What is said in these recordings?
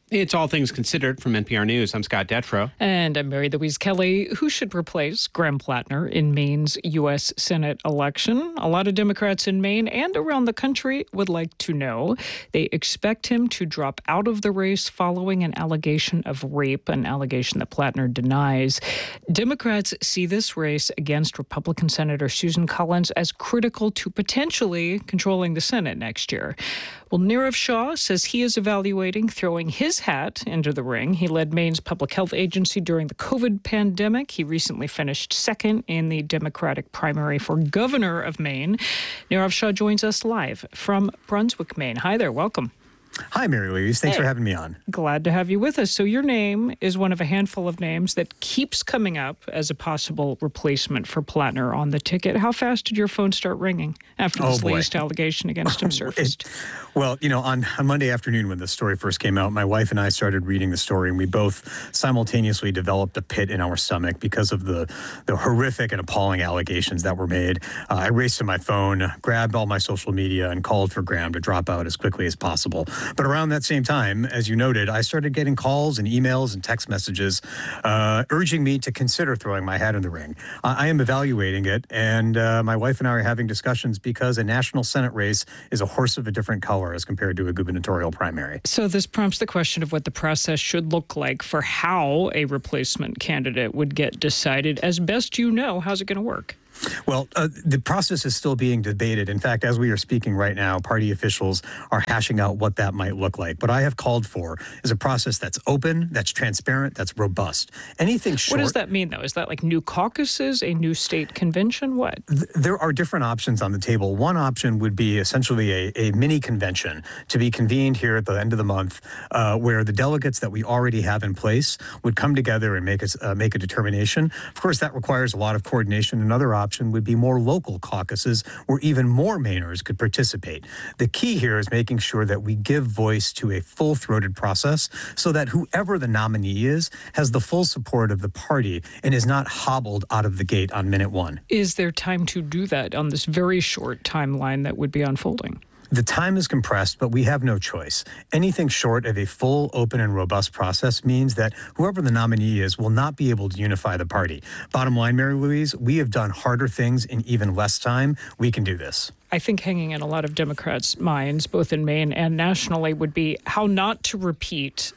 It's All Things Considered from NPR News. I'm Scott Detrow. And I'm Mary Louise Kelly. Who should replace Graham Plattner in Maine's U.S. Senate election? A lot of Democrats in Maine and around the country would like to know. They expect him to drop out of the race following an allegation of rape, an allegation that Plattner denies. Democrats see this race against Republican Senator Susan Collins as critical to potentially controlling the Senate next year. Well, Nirav Shah says he is evaluating throwing his hat into the ring. He led Maine's public health agency during the COVID pandemic. He recently finished second in the Democratic primary for governor of Maine. Nirav Shah joins us live from Brunswick, Maine. Hi there. Welcome. Hi, Mary Louise. Thanks for having me on. Glad to have you with us. So your name is one of a handful of names that keeps coming up as a possible replacement for Plattner on the ticket. How fast did your phone start ringing after this latest allegation against him surfaced? Well, on Monday afternoon when the story first came out, my wife and I started reading the story, and we both simultaneously developed a pit in our stomach because of the horrific and appalling allegations that were made. I raced to my phone, grabbed all my social media, and called for Graham to drop out as quickly as possible. But around that same time, as you noted, I started getting calls and emails and text messages urging me to consider throwing my hat in the ring. I am evaluating it, and my wife and I are having discussions because a national Senate race is a horse of a different color as compared to a gubernatorial primary. So this prompts the question of what the process should look like for how a replacement candidate would get decided. As best you know, how's it going to work? Well, the process is still being debated. In fact, as we are speaking right now, party officials are hashing out what that might look like. What I have called for is a process that's open, that's transparent, that's robust. Anything short... What does that mean, though? Is that like new caucuses, a new state convention? What? There are different options on the table. One option would be essentially a mini convention to be convened here at the end of the month, where the delegates that we already have in place would come together and make a determination. Of course, that requires a lot of coordination. Another option would be more local caucuses where even more Mainers could participate. The key here is making sure that we give voice to a full-throated process so that whoever the nominee is has the full support of the party and is not hobbled out of the gate on minute one. Is there time to do that on this very short timeline that would be unfolding? The time is compressed, but we have no choice. Anything short of a full, open, and robust process means that whoever the nominee is will not be able to unify the party. Bottom line, Mary Louise, we have done harder things in even less time. We can do this. I think hanging in a lot of Democrats' minds, both in Maine and nationally, would be how not to repeat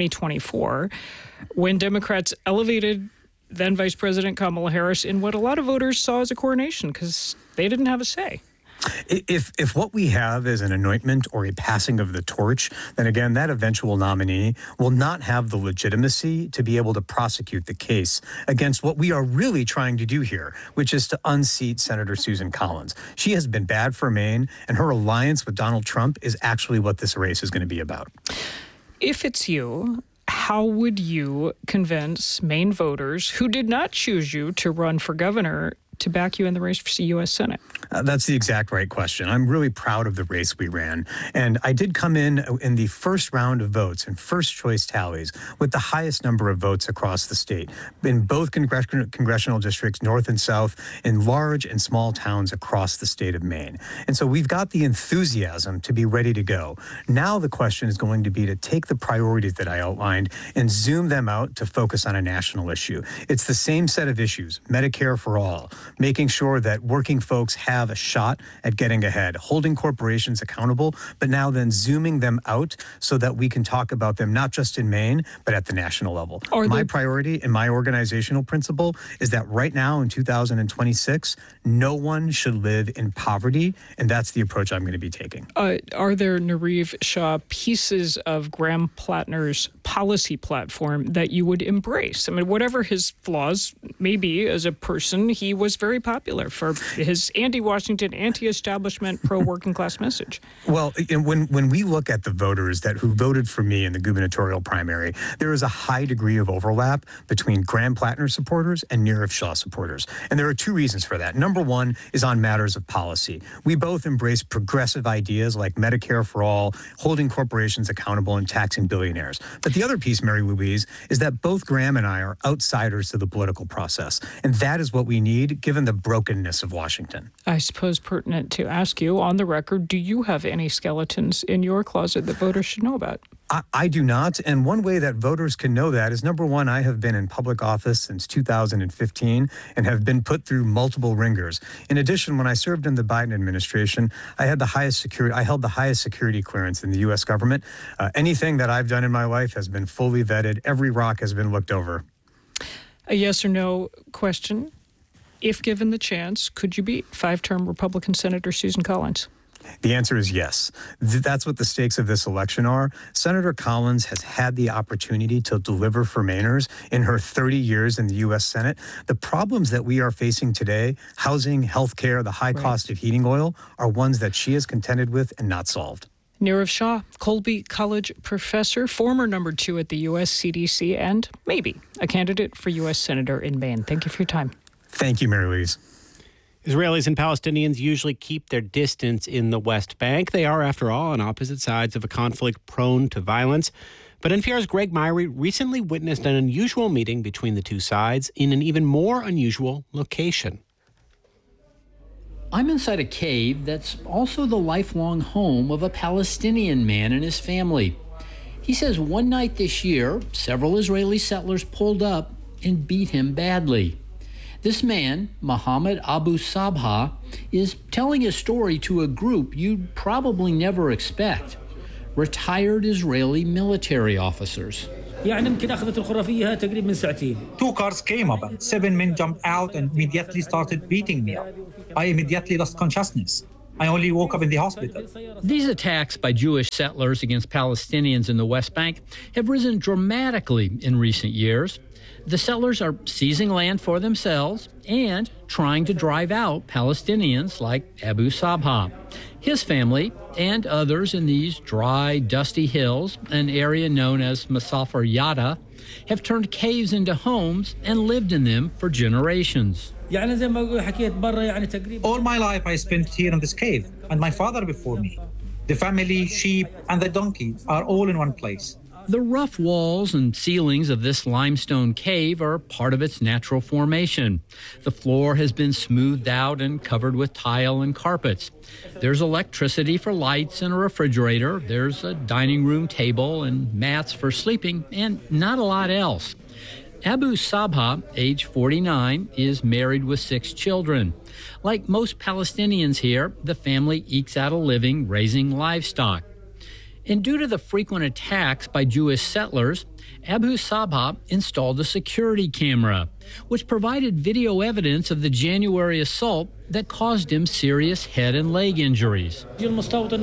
2024 when Democrats elevated then Vice President Kamala Harris in what a lot of voters saw as a coronation because they didn't have a say. If what we have is an anointment or a passing of the torch, then again, that eventual nominee will not have the legitimacy to be able to prosecute the case against what we are really trying to do here, which is to unseat Senator Susan Collins. She has been bad for Maine, and her alliance with Donald Trump is actually what this race is going to be about. If it's you, how would you convince Maine voters who did not choose you to run for governor to back you in the race for the U.S. Senate? That's the exact right question. I'm really proud of the race we ran. And I did come in the first round of votes and first choice tallies with the highest number of votes across the state in both congressional districts, north and south, in large and small towns across the state of Maine. And so we've got the enthusiasm to be ready to go. Now the question is going to be to take the priorities that I outlined and zoom them out to focus on a national issue. It's the same set of issues, Medicare for all, making sure that working folks have a shot at getting ahead, holding corporations accountable, but now then zooming them out so that we can talk about them not just in Maine, but at the national level. My priority and my organizational principle is that right now in 2026, no one should live in poverty, and that's the approach I'm going to be taking. Are there, Nirav Shah, pieces of Graham Plattner's policy platform that you would embrace? I mean, whatever his flaws may be as a person, he was very popular for his anti-Washington, anti-establishment, pro-working class message. Well, when we look at the voters who voted for me in the gubernatorial primary, there is a high degree of overlap between Graham Plattner supporters and Nirav Shah supporters. And there are two reasons for that. Number one is on matters of policy. We both embrace progressive ideas like Medicare for all, holding corporations accountable, and taxing billionaires. But the other piece, Mary Louise, is that both Graham and I are outsiders to the political process. And that is what we need, given the brokenness of Washington. I suppose pertinent to ask you, on the record, do you have any skeletons in your closet that voters should know about? I do not. And one way that voters can know that is, number one, I have been in public office since 2015 and have been put through multiple ringers. In addition, when I served in the Biden administration, I held the highest security clearance in the U.S. government. Anything that I've done in my life has been fully vetted. Every rock has been looked over. A yes or no question. If given the chance, could you beat five-term Republican Senator Susan Collins? The answer is yes. That's what the stakes of this election are. Senator Collins has had the opportunity to deliver for Mainers in her 30 years in the U.S. Senate. The problems that we are facing today, housing, healthcare, the high cost of heating oil, are ones that she has contended with and not solved. Nirav Shah, Colby College professor, former number 2 at the U.S. CDC, and maybe a candidate for U.S. Senator in Maine. Thank you for your time. Thank you, Mary Louise. Israelis and Palestinians usually keep their distance in the West Bank. They are, after all, on opposite sides of a conflict prone to violence. But NPR's Greg Myrie recently witnessed an unusual meeting between the two sides in an even more unusual location. I'm inside a cave that's also the lifelong home of a Palestinian man and his family. He says one night this year, several Israeli settlers pulled up and beat him badly. This man, Mohammed Abu Sabha, is telling his story to a group you'd probably never expect: retired Israeli military officers. 2 cars came up and 7 men jumped out and immediately started beating me up. I immediately lost consciousness. I only woke up in the hospital. These attacks by Jewish settlers against Palestinians in the West Bank have risen dramatically in recent years. The settlers are seizing land for themselves and trying to drive out Palestinians like Abu Sabha. His family and others in these dry, dusty hills, an area known as Masafer Yatta, have turned caves into homes and lived in them for generations. All my life I spent here in this cave, and my father before me. The family, sheep, and the donkey are all in one place. The rough walls and ceilings of this limestone cave are part of its natural formation. The floor has been smoothed out and covered with tile and carpets. There's electricity for lights and a refrigerator. There's a dining room table and mats for sleeping, and not a lot else. Abu Sabha, age 49, is married with 6 children. Like most Palestinians here, the family ekes out a living raising livestock. And due to the frequent attacks by Jewish settlers, Abu Sabha installed a security camera, which provided video evidence of the January assault that caused him serious head and leg injuries. When you tell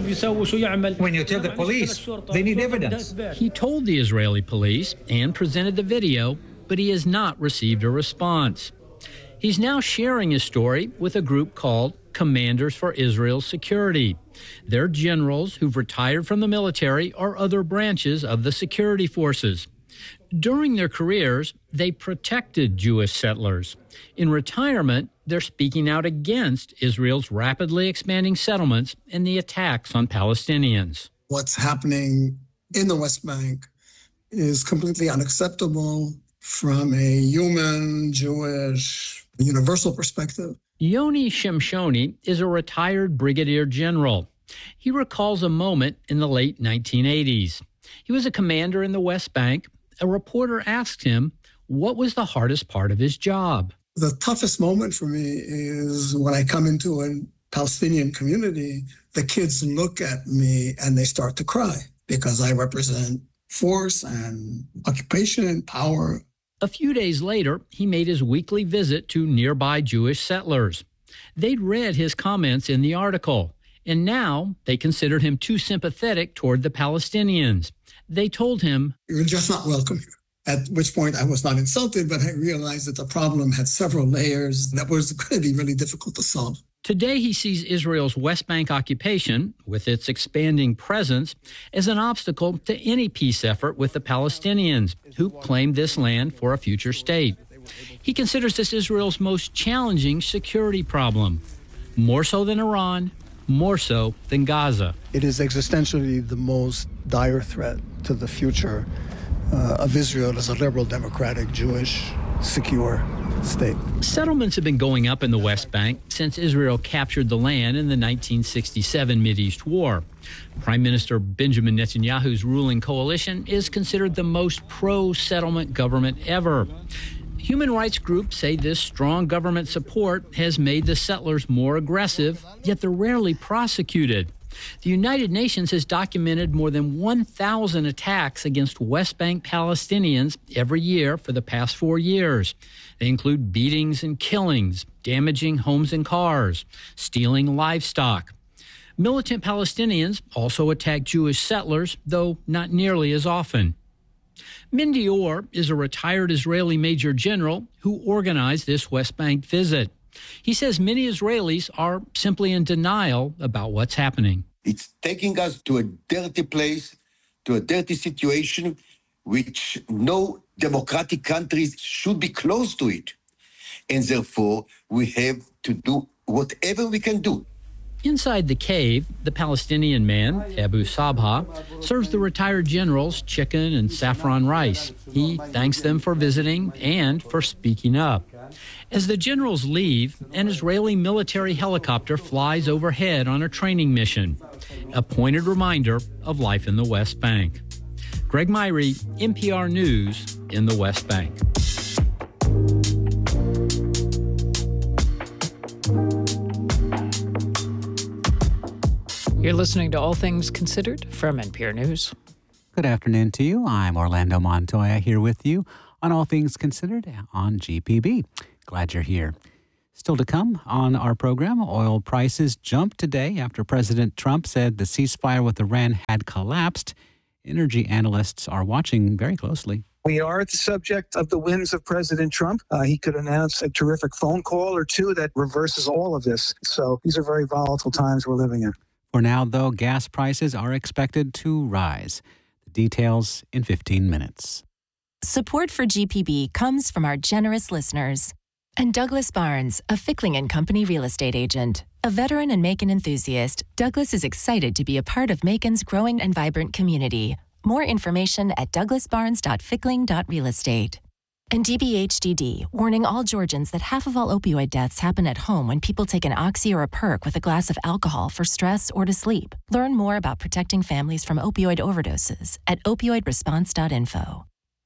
the police, they need evidence. He told the Israeli police and presented the video, but he has not received a response. He's now sharing his story with a group called Commanders for Israel's Security. They're generals who've retired from the military or other branches of the security forces. During their careers, they protected Jewish settlers. In retirement, they're speaking out against Israel's rapidly expanding settlements and the attacks on Palestinians. What's happening in the West Bank is completely unacceptable from a human, Jewish, universal perspective. Yoni Shimshoni is a retired brigadier general. He recalls a moment in the late 1980s. He was a commander in the West Bank. A reporter asked him what was the hardest part of his job. The toughest moment for me is when I come into a Palestinian community, the kids look at me and they start to cry because I represent force and occupation and power. A few days later, he made his weekly visit to nearby Jewish settlers. They'd read his comments in the article, and now they considered him too sympathetic toward the Palestinians. They told him, "You're just not welcome here." At which point I was not insulted, but I realized that the problem had several layers that was going to be really difficult to solve. Today, he sees Israel's West Bank occupation, with its expanding presence, as an obstacle to any peace effort with the Palestinians, who claimed this land for a future state. He considers this Israel's most challenging security problem, more so than Iran, more so than Gaza. It is existentially the most dire threat to the future of Israel as a liberal, democratic, Jewish secure state. Settlements have been going up in the West Bank since Israel captured the land in the 1967 Mideast War. Prime Minister Benjamin Netanyahu's ruling coalition is considered the most pro-settlement government ever. Human rights groups say this strong government support has made the settlers more aggressive, yet they're rarely prosecuted. The United Nations has documented more than 1,000 attacks against West Bank Palestinians every year for the past 4 years. They include beatings and killings, damaging homes and cars, stealing livestock. Militant Palestinians also attack Jewish settlers, though not nearly as often. Mindy Orr is a retired Israeli major general who organized this West Bank visit. He says many Israelis are simply in denial about what's happening. It's taking us to a dirty place, to a dirty situation, which no democratic countries should be close to it. And therefore, we have to do whatever we can do. Inside the cave, the Palestinian man, Abu Sabha, serves the retired generals chicken and saffron rice. He thanks them for visiting and for speaking up. As the generals leave, an Israeli military helicopter flies overhead on a training mission, a pointed reminder of life in the West Bank. Greg Myrie, NPR News in the West Bank. You're listening to All Things Considered from NPR News. Good afternoon to you. I'm Orlando Montoya here with you on All Things Considered on GPB. Glad you're here. Still to come on our program, oil prices jumped today after President Trump said the ceasefire with Iran had collapsed. Energy analysts are watching very closely. We are the subject of the whims of President Trump. He could announce a terrific phone call or two that reverses all of this. So these are very volatile times we're living in. For now, though, gas prices are expected to rise. The details in 15 minutes. Support for GPB comes from our generous listeners. And Douglas Barnes, a Fickling & Company real estate agent. A veteran and Macon enthusiast, Douglas is excited to be a part of Macon's growing and vibrant community. More information at douglasbarnes.fickling.realestate. And DBHDD, warning all Georgians that half of all opioid deaths happen at home when people take an Oxy or a Perk with a glass of alcohol for stress or to sleep. Learn more about protecting families from opioid overdoses at opioidresponse.info.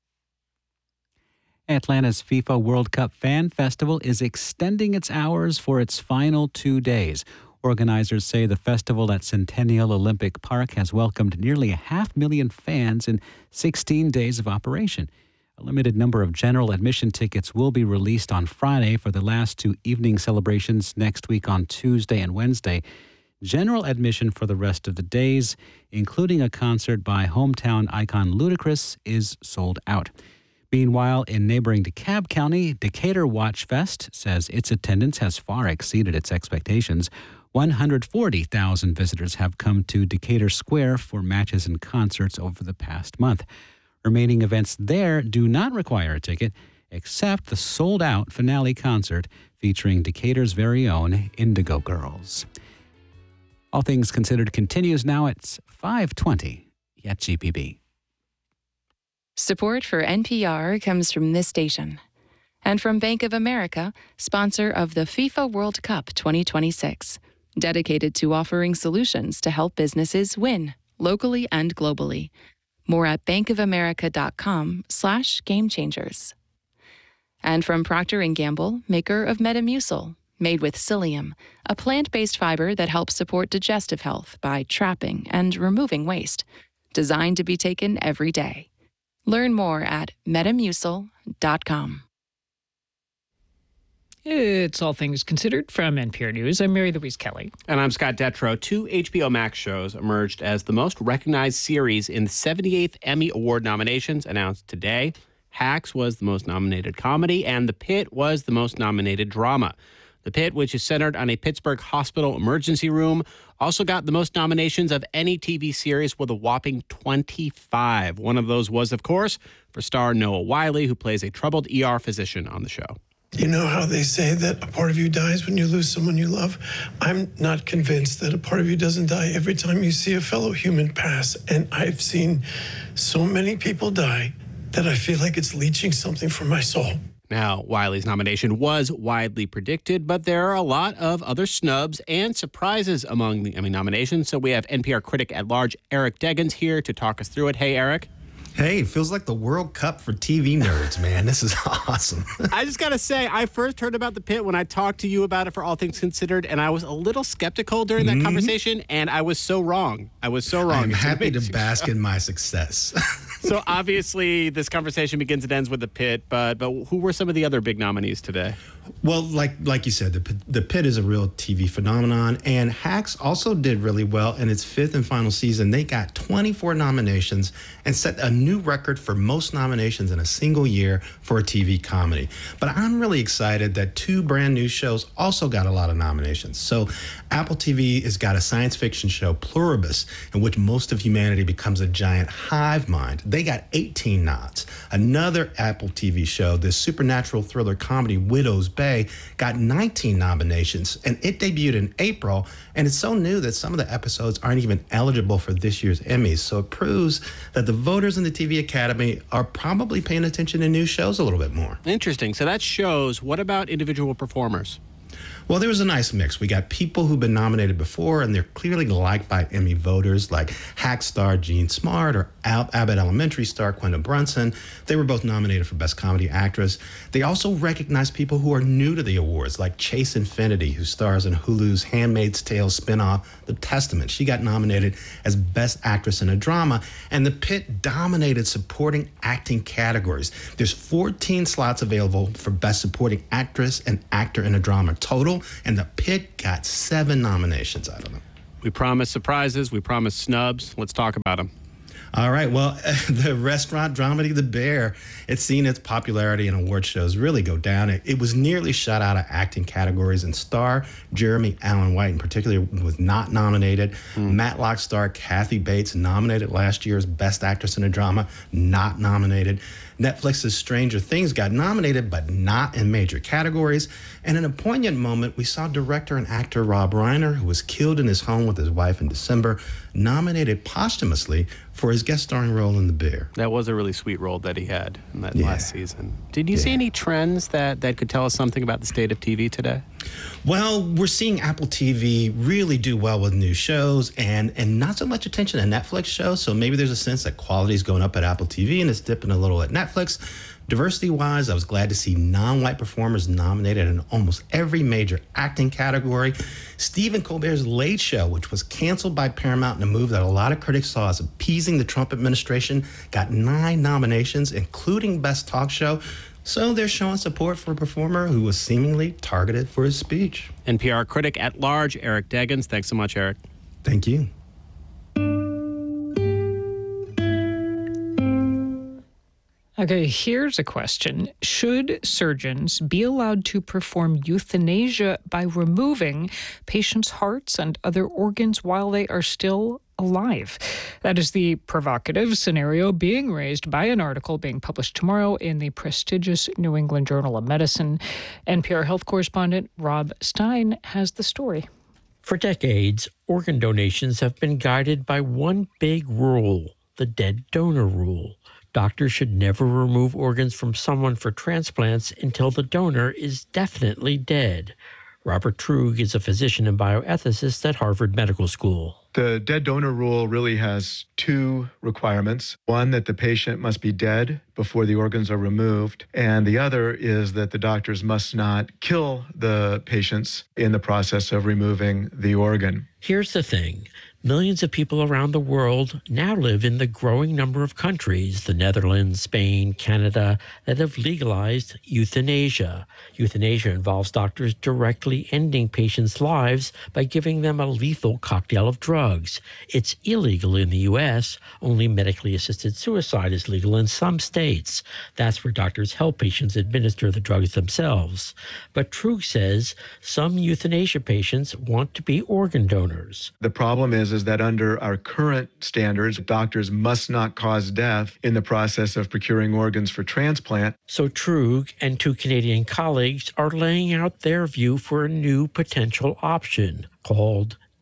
Atlanta's FIFA World Cup Fan Festival is extending its hours for its final 2 days. Organizers say the festival at Centennial Olympic Park has welcomed nearly 500,000 fans in 16 days of operation. A limited number of general admission tickets will be released on Friday for the last 2 evening celebrations next week on Tuesday and Wednesday. General admission for the rest of the days, including a concert by hometown icon Ludacris, is sold out. Meanwhile, in neighboring DeKalb County, Decatur Watch Fest says its attendance has far exceeded its expectations. 140,000 visitors have come to Decatur Square for matches and concerts over the past month. Remaining events there do not require a ticket, except the sold-out finale concert featuring Decatur's very own Indigo Girls. All Things Considered continues now at 5:20 at GPB. Support for NPR comes from this station and from Bank of America, sponsor of the FIFA World Cup 2026, dedicated to offering solutions to help businesses win locally and globally. More at bankofamerica.com/gamechangers. And from Procter & Gamble, maker of Metamucil, made with psyllium, a plant-based fiber that helps support digestive health by trapping and removing waste, designed to be taken every day. Learn more at metamucil.com. It's All Things Considered from NPR News. I'm Mary Louise Kelly. And I'm Scott Detrow. 2 HBO Max shows emerged as the most recognized series in the 78th Emmy Award nominations announced today. Hacks was the most nominated comedy, and The Pit was the most nominated drama. The Pit, which is centered on a Pittsburgh hospital emergency room, also got the most nominations of any TV series with a whopping 25. One of those was, of course, for star Noah Wyle, who plays a troubled ER physician on the show. You know how they say that a part of you dies when you lose someone you love? I'm not convinced that a part of you doesn't die every time you see a fellow human pass. And I've seen so many people die that I feel like it's leeching something from my soul. Now, Wiley's nomination was widely predicted, but there are a lot of other snubs and surprises among the Emmy nominations. So we have NPR critic at large Eric Deggans here to talk us through it. Hey, Eric. Hey, it feels like the World Cup for TV nerds, man. This is awesome. I just got to say, I first heard about The Pit when I talked to you about it for All Things Considered, and I was a little skeptical during that conversation, and I was so wrong. I'm happy to bask in my success. So obviously, this conversation begins and ends with The Pit, but who were some of the other big nominees today? Well, like you said, the Pit is a real TV phenomenon, and Hacks also did really well in its 5th and final season. They got 24 nominations and set a new record for most nominations in a single year for a TV comedy. But I'm really excited that 2 brand new shows also got a lot of nominations. So Apple TV has got a science fiction show, Pluribus, in which most of humanity becomes a giant hive mind. They got 18 nods. Another Apple TV show, this supernatural thriller comedy, Widow's Bay, got 19 nominations, and it debuted in April, and it's so new that some of the episodes aren't even eligible for this year's Emmys. So it proves that the voters in the TV Academy are probably paying attention to new shows a little bit more. Interesting. So that shows. What about individual performers? Well, there was a nice mix. We got people who've been nominated before, and they're clearly liked by Emmy voters, like Hack star Jean Smart or Abbott Elementary star Quinta Brunson. They were both nominated for Best Comedy Actress. They also recognized people who are new to the awards, like Chase Infinity, who stars in Hulu's Handmaid's Tale spinoff, The Testament. She got nominated as Best Actress in a Drama, and The Pit dominated supporting acting categories. There's 14 slots available for Best Supporting Actress and Actor in a Drama total, and The Pit got 7 nominations out of them. We promised surprises. We promised snubs. Let's talk about them. All right. Well, the restaurant dramedy The Bear, it's seen its popularity in award shows really go down. It was nearly shut out of acting categories, and star Jeremy Allen White in particular was not nominated. Matlock star Kathy Bates, nominated last year as Best Actress in a Drama, not nominated. Netflix's Stranger Things got nominated, but not in major categories. And in a poignant moment, we saw director and actor Rob Reiner, who was killed in his home with his wife in December, nominated posthumously for his guest starring role in The Bear. That was a really sweet role that he had in that last season. Did you see any trends that could tell us something about the state of TV today? Well, we're seeing Apple TV really do well with new shows and not so much attention to Netflix shows. So maybe there's a sense that quality is going up at Apple TV and it's dipping a little at Netflix. Diversity-wise, I was glad to see non-white performers nominated in almost every major acting category. Stephen Colbert's Late Show, which was canceled by Paramount in a move that a lot of critics saw as appeasing the Trump administration, got 9 nominations, including Best Talk Show. So they're showing support for a performer who was seemingly targeted for his speech. NPR critic at large, Eric Deggans. Thanks so much, Eric. Thank you. Okay, here's a question. Should surgeons be allowed to perform euthanasia by removing patients' hearts and other organs while they are still alive? That is the provocative scenario being raised by an article being published tomorrow in the prestigious New England Journal of Medicine. NPR health correspondent Rob Stein has the story. For decades, organ donations have been guided by one big rule, the dead donor rule. Doctors should never remove organs from someone for transplants until the donor is definitely dead. Robert Trug is a physician and bioethicist at Harvard Medical School. The dead donor rule really has 2 requirements. One, that the patient must be dead before the organs are removed. And the other is that the doctors must not kill the patients in the process of removing the organ. Here's the thing. Millions of people around the world now live in the growing number of countries, the Netherlands, Spain, Canada, that have legalized euthanasia. Euthanasia involves doctors directly ending patients' lives by giving them a lethal cocktail of drugs. It's illegal in the U.S. Only medically assisted suicide is legal in some states. That's where doctors help patients administer the drugs themselves. But Trug says some euthanasia patients want to be organ donors. The problem is that under our current standards, doctors must not cause death in the process of procuring organs for transplant. So Trug and 2 Canadian colleagues are laying out their view for a new potential option called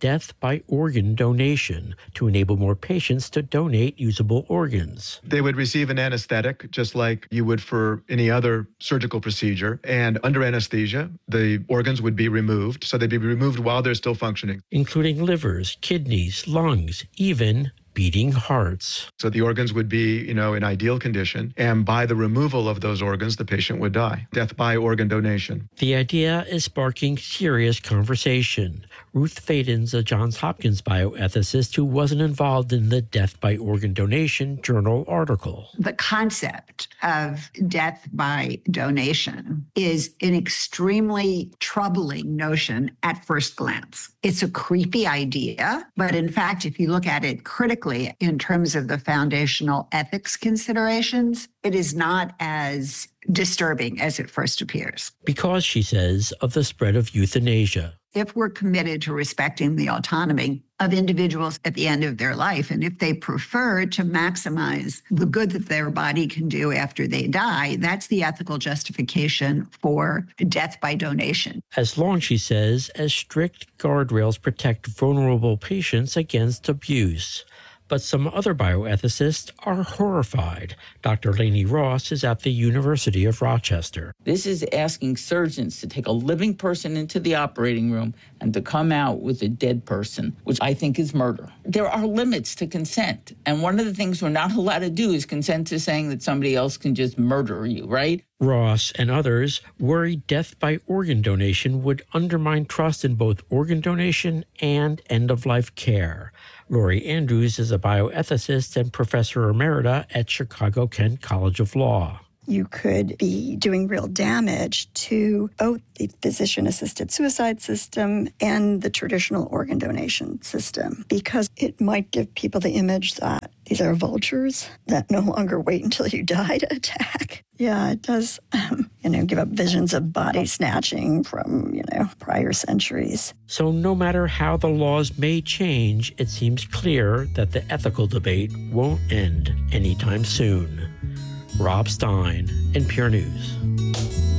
death by organ donation to enable more patients to donate usable organs. They would receive an anesthetic just like you would for any other surgical procedure. And under anesthesia, the organs would be removed. So they'd be removed while they're still functioning, including livers, kidneys, lungs, even beating hearts. So the organs would be, in ideal condition. And by the removal of those organs, the patient would die. Death by organ donation. The idea is sparking serious conversation. Ruth Faden's a Johns Hopkins bioethicist who wasn't involved in the Death by Organ Donation Journal article. The concept of death by donation is an extremely troubling notion at first glance. It's a creepy idea, but in fact, if you look at it critically in terms of the foundational ethics considerations, it is not as disturbing as it first appears. Because, she says, of the spread of euthanasia. If we're committed to respecting the autonomy of individuals at the end of their life, and if they prefer to maximize the good that their body can do after they die, that's the ethical justification for death by donation. As long, she says, as strict guardrails protect vulnerable patients against abuse. But some other bioethicists are horrified. Dr. Lainey Ross is at the University of Rochester. This is asking surgeons to take a living person into the operating room and to come out with a dead person, which I think is murder. There are limits to consent. And one of the things we're not allowed to do is consent to saying that somebody else can just murder you, right? Ross and others worry death by organ donation would undermine trust in both organ donation and end-of-life care. Lori Andrews is a bioethicist and professor emerita at Chicago-Kent College of Law. You could be doing real damage to both the physician-assisted suicide system and the traditional organ donation system, because it might give people the image that these are vultures that no longer wait until you die to attack. Yeah, it does, give up visions of body snatching from, prior centuries. So no matter how the laws may change, it seems clear that the ethical debate won't end anytime soon. Rob Stein, NPR News.